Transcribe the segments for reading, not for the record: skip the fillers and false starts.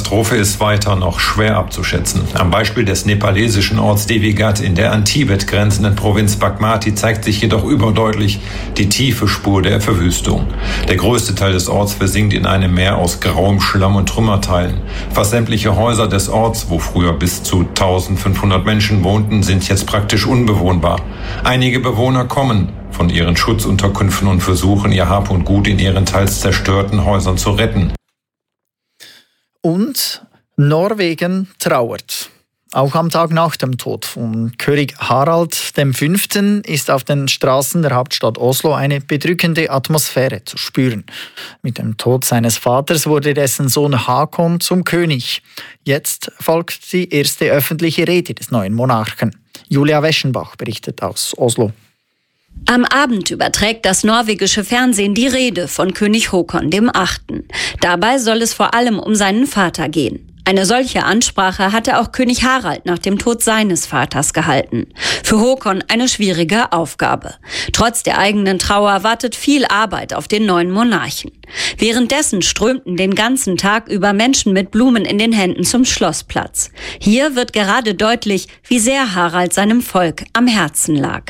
Katastrophe ist weiter noch schwer abzuschätzen. Am Beispiel des nepalesischen Orts Devigat in der an Tibet grenzenden Provinz Bagmati zeigt sich jedoch überdeutlich die tiefe Spur der Verwüstung. Der größte Teil des Orts versinkt in einem Meer aus grauem Schlamm und Trümmerteilen. Fast sämtliche Häuser des Orts, wo früher bis zu 1500 Menschen wohnten, sind jetzt praktisch unbewohnbar. Einige Bewohner kommen von ihren Schutzunterkünften und versuchen, ihr Hab und Gut in ihren teils zerstörten Häusern zu retten. Und Norwegen trauert. Auch am Tag nach dem Tod von König Harald V. ist auf den Straßen der Hauptstadt Oslo eine bedrückende Atmosphäre zu spüren. Mit dem Tod seines Vaters wurde dessen Sohn Hakon zum König. Jetzt folgt die erste öffentliche Rede des neuen Monarchen. Julia Weschenbach berichtet aus Oslo. Am Abend überträgt das norwegische Fernsehen die Rede von König Håkon VIII. Dabei soll es vor allem um seinen Vater gehen. Eine solche Ansprache hatte auch König Harald nach dem Tod seines Vaters gehalten. Für Håkon eine schwierige Aufgabe. Trotz der eigenen Trauer wartet viel Arbeit auf den neuen Monarchen. Währenddessen strömten den ganzen Tag über Menschen mit Blumen in den Händen zum Schlossplatz. Hier wird gerade deutlich, wie sehr Harald seinem Volk am Herzen lag.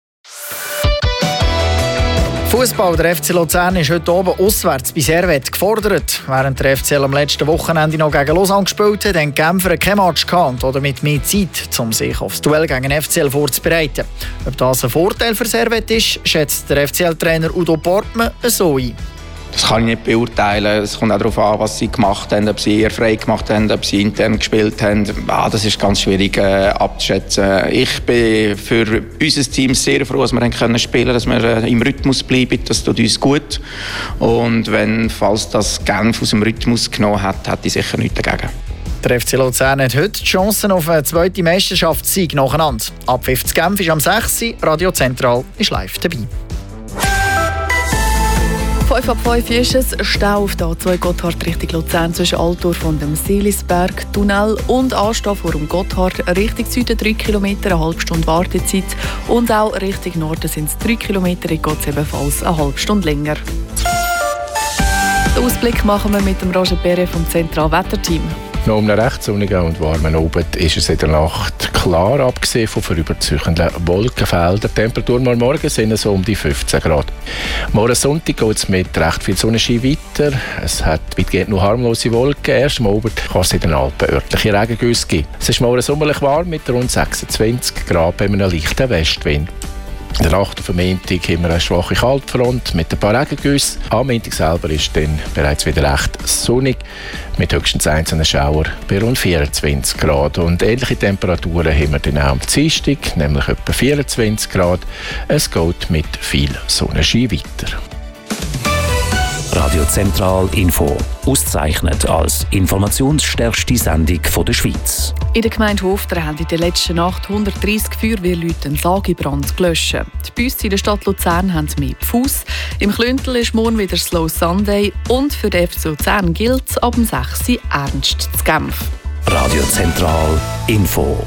Fußball, der FC Luzern ist heute oben auswärts bei Servette gefordert. Während der FCL am letzten Wochenende noch gegen Lausanne gespielt hat, haben die Genfer kein Match gehabt oder mit mehr Zeit, um sich aufs Duell gegen den FCL vorzubereiten. Ob das ein Vorteil für Servette ist, schätzt der FCL-Trainer Udo Portmann so ein. Das kann ich nicht beurteilen. Es kommt auch darauf an, was sie gemacht haben, ob sie eher frei gemacht haben, ob sie intern gespielt haben. Das ist ganz schwierig abzuschätzen. Ich bin für unser Team sehr froh, dass wir spielen können, dass wir im Rhythmus bleiben. Das tut uns gut. Und falls das Genf aus dem Rhythmus genommen hat, hätte ich sicher nichts dagegen. Der FC Luzern hat heute die Chancen auf einen zweiten Meisterschaftssieg nacheinander. Abpfiff zu Genf ist am 6. Radio Zentral ist live dabei. 5 ab 5 ist es. Stau auf der A2 Gotthard Richtung Luzern zwischen Altdorf und dem Seelisberg Tunnel und Anstehen vor dem Gotthard Richtung Süden 3 Kilometer, eine halbe Stunde Wartezeit. Und auch Richtung Norden sind es 3 Kilometer, in geht es ebenfalls eine halbe Stunde länger. Den Ausblick machen wir mit dem Roger Perret vom Zentralwetterteam. Noch um einen recht sonnigen und warmen Abend ist es in der Nacht klar, abgesehen von vorüberziehenden Wolkenfeldern. Die Temperaturen am Morgen sind so um die 15 Grad. Morgen Sonntag geht es mit recht viel Sonnenschein weiter. Es hat weitgehend nur harmlose Wolken. Erst am Abend kann es in den Alpen örtliche Regengüsse geben. Es ist morgen sommerlich warm mit rund 26 Grad bei einem leichten Westwind. In der Nacht auf Montag haben wir eine schwache Kaltfront mit ein paar Regengüssen. Am Montag selber ist dann bereits wieder recht sonnig, mit höchstens einzelnen Schauer bei rund 24 Grad. Und ähnliche Temperaturen haben wir dann auch am Dienstag, nämlich etwa 24 Grad. Es geht mit viel Sonnenschein weiter. Radio Zentral Info, ausgezeichnet als informationsstärkste Sendung der Schweiz. In der Gemeinde Hofdra haben in der letzten Nacht 130 Feuerwehrleute einen Sagibrand gelöscht. Die Büsse in der Stadt Luzern haben mehr Pfuss. Im Klüntel ist morgen wieder Slow Sunday und für den FC Luzern gilt es ab dem 6. Ernst zu Genf. Radio Zentral Info.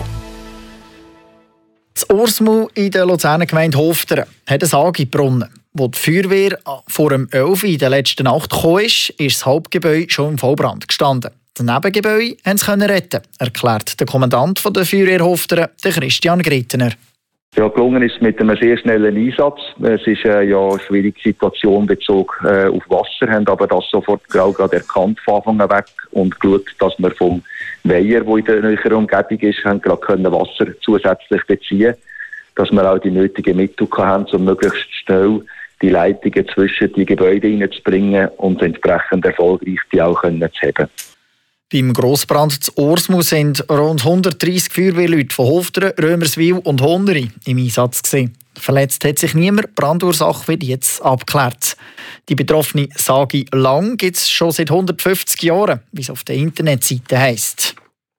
Das Orsmu in der Luzerner Gemeinde Hofdra hat einen Sagiebrunnen. Wo die Feuerwehr vor dem 11 in der letzten Nacht kam, ist das Hauptgebäude schon im Vollbrand gestanden. Das Nebengebäude konnten sie retten, erklärt der Kommandant der Feuerwehr Hofdra, Christian Grittener. Ja, gelungen ist mit einem sehr schnellen Einsatz. Es ist eine schwierige Situation bezogen auf Wasser, haben aber das sofort gerade erkannt von Anfang an weg und geschaut, dass wir vom Weiher, der in der näheren Umgebung ist, haben gerade Wasser zusätzlich beziehen, dass wir auch die nötigen Mittel haben, um möglichst schnell die Leitungen zwischen die Gebäude hineinzubringen und entsprechend erfolgreich die auch zu haben. Beim Grossbrand zu Orsmu sind rund 130 Feuerwehrleute von Hofdra, Römerswil und Honneri im Einsatz gewesen. Verletzt hat sich niemand, die Brandursache wird jetzt abgeklärt. Die betroffene Sagi Lang gibt es schon seit 150 Jahren, wie es auf der Internetseite heisst.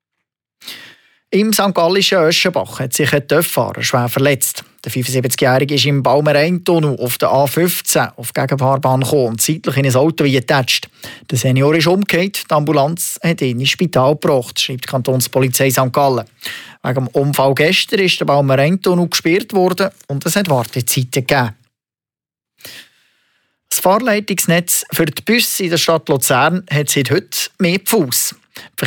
Im St. Gallischen Öschenbach hat sich ein Töfffahrer schwer verletzt. Der 75-Jährige ist im Balmer-Rhein-Tunnel auf der A15 auf die Gegenfahrbahn gekommen und zeitlich in ein Auto getatscht. Der Senior ist umgekehrt, die Ambulanz hat ihn ins Spital gebracht, schreibt die Kantonspolizei St. Gallen. Wegen dem Unfall gestern ist der Balmer-Rhein-Tunnel gesperrt worden und es hat Wartezeiten gegeben. Das Fahrleitungsnetz für die Busse in der Stadt Luzern hat seit heute mehr Pfuss.